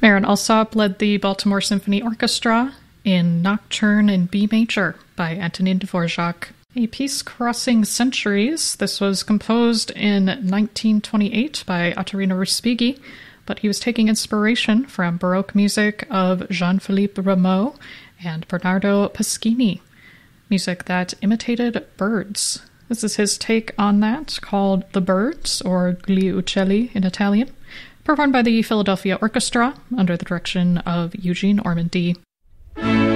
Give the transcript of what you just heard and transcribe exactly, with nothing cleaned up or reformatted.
Aaron Alsop led the Baltimore Symphony Orchestra in Nocturne in B major by Antonin Dvorak. A piece crossing centuries. This was composed in nineteen twenty-eight by Ottorino Respighi, but he was taking inspiration from Baroque music of Jean-Philippe Rameau and Bernardo Pasquini, music that imitated birds. This is his take on that, called The Birds, or Gli Uccelli in Italian, performed by the Philadelphia Orchestra under the direction of Eugene Ormandy.